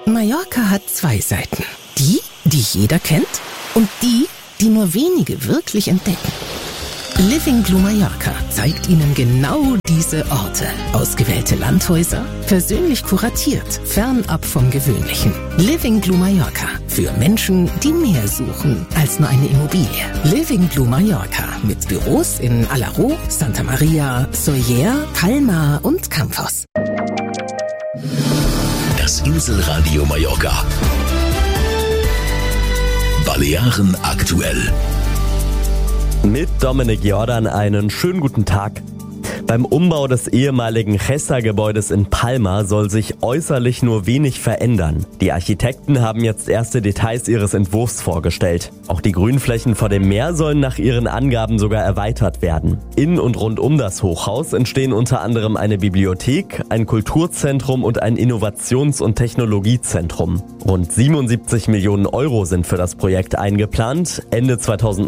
Mallorca hat zwei Seiten. Die jeder kennt und die nur wenige wirklich entdecken. Living Blue Mallorca zeigt Ihnen genau diese Orte. Ausgewählte Landhäuser, persönlich kuratiert, fernab vom Gewöhnlichen. Living Blue Mallorca. Für Menschen, die mehr suchen als nur eine Immobilie. Living Blue Mallorca. Mit Büros in Alaró, Santa Maria, Sóller, Palma und Campos. Das Inselradio Mallorca. Balearen aktuell. Mit Dominik Jordan einen schönen guten Tag. Beim Umbau des ehemaligen Gessa-Gebäudes in Palma soll sich äußerlich nur wenig verändern. Die Architekten haben jetzt erste Details ihres Entwurfs vorgestellt. Auch die Grünflächen vor dem Meer sollen nach ihren Angaben sogar erweitert werden. In und rund um das Hochhaus entstehen unter anderem eine Bibliothek, ein Kulturzentrum und ein Innovations- und Technologiezentrum. Rund 77 Millionen Euro sind für das Projekt eingeplant. Ende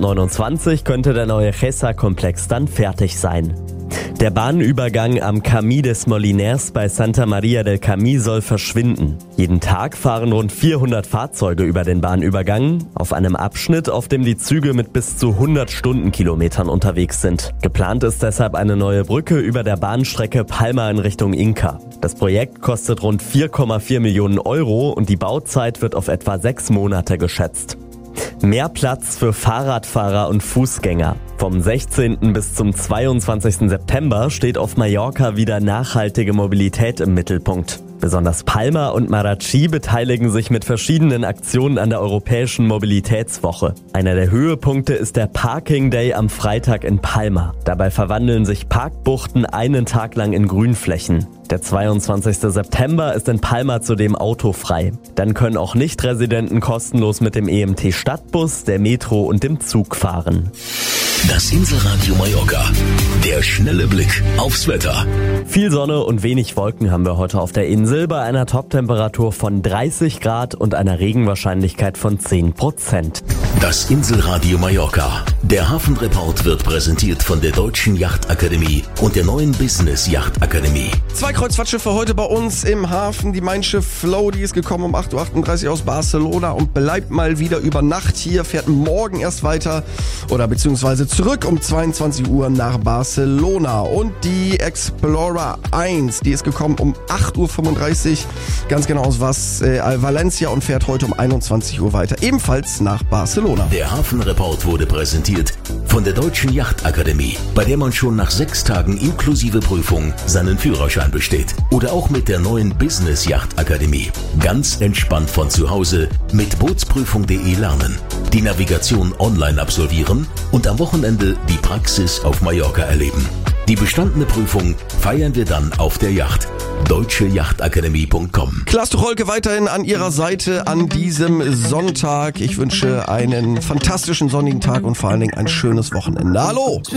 2029 könnte der neue Gessa-Komplex dann fertig sein. Der Bahnübergang am Camí des Moliners bei Santa Maria del Camí soll verschwinden. Jeden Tag fahren rund 400 Fahrzeuge über den Bahnübergang, auf einem Abschnitt, auf dem die Züge mit bis zu 100 Stundenkilometern unterwegs sind. Geplant ist deshalb eine neue Brücke über der Bahnstrecke Palma in Richtung Inca. Das Projekt kostet rund 4,4 Millionen Euro und die Bauzeit wird auf etwa 6 Monate geschätzt. Mehr Platz für Fahrradfahrer und Fußgänger. Vom 16. bis zum 22. September steht auf Mallorca wieder nachhaltige Mobilität im Mittelpunkt. Besonders Palma und Marratxí beteiligen sich mit verschiedenen Aktionen an der Europäischen Mobilitätswoche. Einer der Höhepunkte ist der Parking Day am Freitag in Palma. Dabei verwandeln sich Parkbuchten einen Tag lang in Grünflächen. Der 22. September ist in Palma zudem autofrei. Dann können auch Nicht-Residenten kostenlos mit dem EMT-Stadtbus, der Metro und dem Zug fahren. Das Inselradio Mallorca. Der schnelle Blick aufs Wetter. Viel Sonne und wenig Wolken haben wir heute auf der Insel bei einer Toptemperatur von 30 Grad und einer Regenwahrscheinlichkeit von 10%. Das Inselradio Mallorca. Der Hafenreport wird präsentiert von der Deutschen Yachtakademie und der neuen Business Yachtakademie. 2 Kreuzfahrtschiffe heute bei uns im Hafen. Die Mein Schiff Flow, die ist gekommen um 8.38 Uhr aus Barcelona und bleibt mal wieder über Nacht hier, fährt morgen erst weiter oder beziehungsweise zurück um 22 Uhr nach Barcelona. Und die Explorer 1, die ist gekommen um 8.35 Uhr, ganz genau aus Valencia und fährt heute um 21 Uhr weiter, ebenfalls nach Barcelona. Der Hafenreport wurde präsentiert von der Deutschen Yachtakademie, bei der man schon nach 6 Tagen inklusive Prüfung seinen Führerschein besteht. Oder auch mit der neuen Business Yachtakademie. Ganz entspannt von zu Hause mit bootsprüfung.de lernen, die Navigation online absolvieren und am Wochenende die Praxis auf Mallorca erleben. Die bestandene Prüfung feiern wir dann auf der Yacht. deutscheyachtakademie.com. Klaas Tucholke weiterhin an Ihrer Seite an diesem Sonntag. Ich wünsche einen fantastischen sonnigen Tag und vor allen Dingen ein schönes Wochenende. Hallo!